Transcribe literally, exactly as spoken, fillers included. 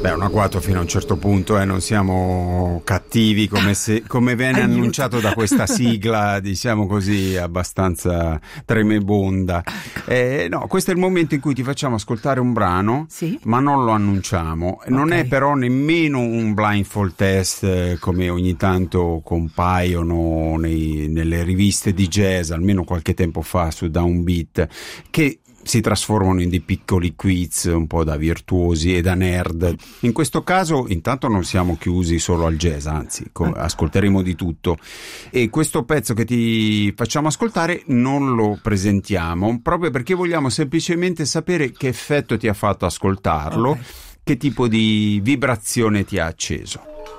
Beh, un agguato fino a un certo punto, eh, non siamo cattivi come, se, come viene annunciato da questa sigla, diciamo così, abbastanza tremebonda. Eh, no, questo è il momento in cui ti facciamo ascoltare un brano, sì? ma non lo annunciamo. Non Okay. è però nemmeno un blindfold test eh, come ogni tanto compaiono nei, nelle riviste di jazz, almeno qualche tempo fa su Downbeat, che si trasformano in dei piccoli quiz un po' da virtuosi e da nerd. In questo caso intanto non siamo chiusi solo al jazz, anzi co- ascolteremo di tutto, e questo pezzo che ti facciamo ascoltare non lo presentiamo proprio perché vogliamo semplicemente sapere che effetto ti ha fatto ascoltarlo, Okay. che tipo di vibrazione ti ha acceso.